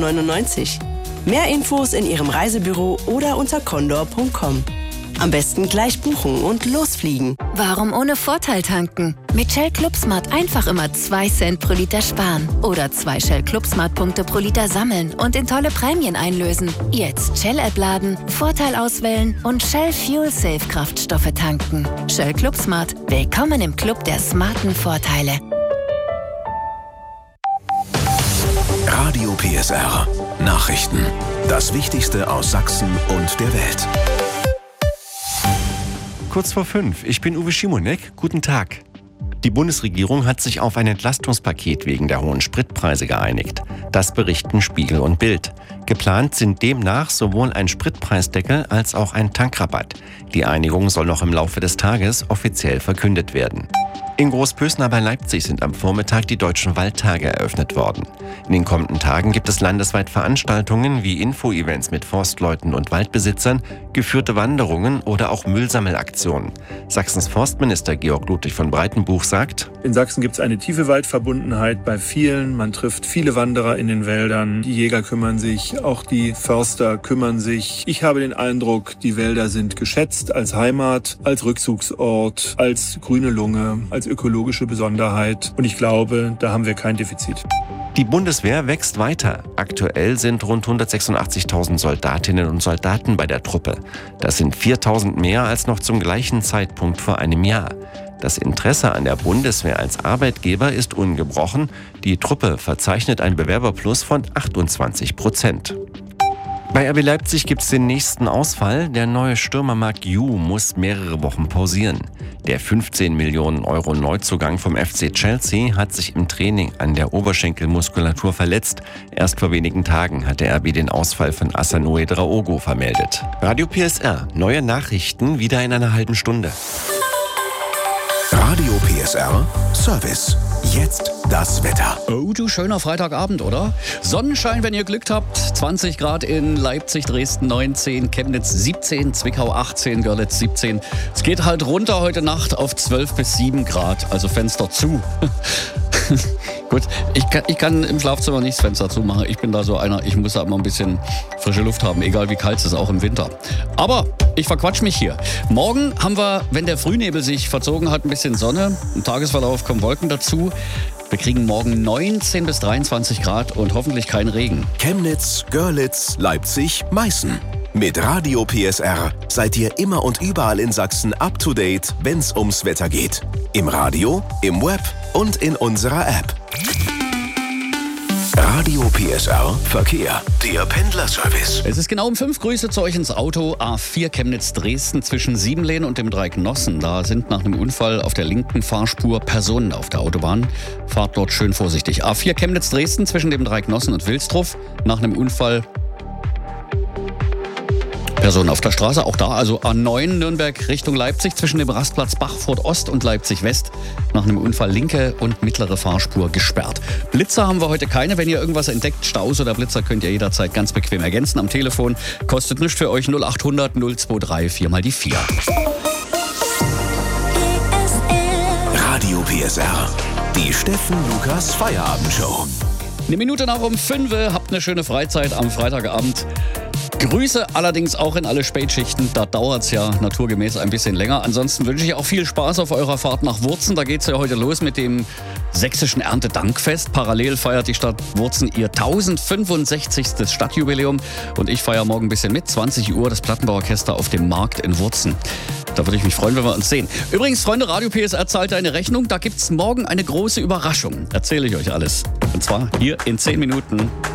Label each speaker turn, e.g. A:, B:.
A: €9,99. Mehr Infos in Ihrem Reisebüro oder unter condor.com. Am besten gleich buchen und losfliegen.
B: Warum ohne Vorteil tanken? Mit Shell ClubSmart einfach immer 2 Cent pro Liter sparen. Oder 2 Shell ClubSmart-Punkte pro Liter sammeln und in tolle Prämien einlösen. Jetzt Shell-App laden, Vorteil auswählen und Shell Fuel Safe Kraftstoffe tanken. Shell ClubSmart. Willkommen im Club der smarten Vorteile.
C: Radio PSR. Nachrichten. Das Wichtigste aus Sachsen und der Welt.
D: Kurz vor 5. Ich bin Uwe Schimonek. Guten Tag. Die Bundesregierung hat sich auf ein Entlastungspaket wegen der hohen Spritpreise geeinigt. Das berichten Spiegel und Bild. Geplant sind demnach sowohl ein Spritpreisdeckel als auch ein Tankrabatt. Die Einigung soll noch im Laufe des Tages offiziell verkündet werden. In Großpösna bei Leipzig sind am Vormittag die Deutschen Waldtage eröffnet worden. In den kommenden Tagen gibt es landesweit Veranstaltungen wie Info-Events mit Forstleuten und Waldbesitzern, geführte Wanderungen oder auch Müllsammelaktionen. Sachsens Forstminister Georg Ludwig von Breitenbuch sagt:
E: In Sachsen gibt es eine tiefe Waldverbundenheit bei vielen. Man trifft viele Wanderer in den Wäldern. Die Jäger kümmern sich, auch die Förster kümmern sich. Ich habe den Eindruck, die Wälder sind geschätzt als Heimat, als Rückzugsort, als grüne Lunge, als ökologische Besonderheit. Und ich glaube, da haben wir kein Defizit.
D: Die Bundeswehr wächst weiter. Aktuell sind rund 186.000 Soldatinnen und Soldaten bei der Truppe. Das sind 4.000 mehr als noch zum gleichen Zeitpunkt vor einem Jahr. Das Interesse an der Bundeswehr als Arbeitgeber ist ungebrochen. Die Truppe verzeichnet ein Bewerberplus von 28%. Bei RB Leipzig gibt es den nächsten Ausfall. Der neue Stürmer Marc Ju muss mehrere Wochen pausieren. Der 15 Millionen Euro Neuzugang vom FC Chelsea hat sich im Training an der Oberschenkelmuskulatur verletzt. Erst vor wenigen Tagen hat der RB den Ausfall von Asanoe Draogo vermeldet. Radio PSR, neue Nachrichten wieder in einer halben Stunde.
C: Radio PSR Service. Jetzt das Wetter.
F: Oh, du schöner Freitagabend, oder? Sonnenschein, wenn ihr Glück habt. 20 Grad in Leipzig, Dresden 19, Chemnitz 17, Zwickau 18, Görlitz 17. Es geht halt runter heute Nacht auf 12 bis 7 Grad, also Fenster zu. Gut, ich kann im Schlafzimmer nicht das Fenster zumachen. Ich bin da so einer, ich muss da immer ein bisschen frische Luft haben, egal wie kalt es ist, auch im Winter. Aber ich verquatsch mich hier. Morgen haben wir, wenn der Frühnebel sich verzogen hat, ein bisschen Sonne. Im Tagesverlauf kommen Wolken dazu. Wir kriegen morgen 19 bis 23 Grad und hoffentlich keinen Regen.
C: Chemnitz, Görlitz, Leipzig, Meißen. Mit Radio PSR seid ihr immer und überall in Sachsen up to date, wenn's ums Wetter geht. Im Radio, im Web und in unserer App. Radio PSR Verkehr, der Pendlerservice.
F: Es ist genau um 5. Grüße zu euch ins Auto. A4 Chemnitz-Dresden zwischen Siebenlehn und dem Dreiecknossen. Da sind nach einem Unfall auf der linken Fahrspur Personen auf der Autobahn. Fahrt dort schön vorsichtig. A4 Chemnitz-Dresden zwischen dem Dreiecknossen und Wilsdruff. Nach einem Unfall Personen auf der Straße, auch da, also A9 Nürnberg Richtung Leipzig zwischen dem Rastplatz Bachfurt Ost und Leipzig West. Nach einem Unfall linke und mittlere Fahrspur gesperrt. Blitzer haben wir heute keine. Wenn ihr irgendwas entdeckt, Staus oder Blitzer, könnt ihr jederzeit ganz bequem ergänzen am Telefon. Kostet nichts für euch, 0800 023 4 mal die 4.
C: Radio PSR, die Steffen Lukas Feierabendshow.
F: Eine Minute nach um 5, habt eine schöne Freizeit am Freitagabend. Grüße allerdings auch in alle Spätschichten, da dauert es ja naturgemäß ein bisschen länger. Ansonsten wünsche ich auch viel Spaß auf eurer Fahrt nach Wurzen. Da geht es ja heute los mit dem sächsischen Erntedankfest. Parallel feiert die Stadt Wurzen ihr 1065. Stadtjubiläum. Und ich feiere morgen ein bisschen mit, 20 Uhr, das Plattenbauorchester auf dem Markt in Wurzen. Da würde ich mich freuen, wenn wir uns sehen. Übrigens, Freunde, Radio PSR zahlt eine Rechnung. Da gibt es morgen eine große Überraschung. Erzähle ich euch alles. Und zwar hier in 10 Minuten.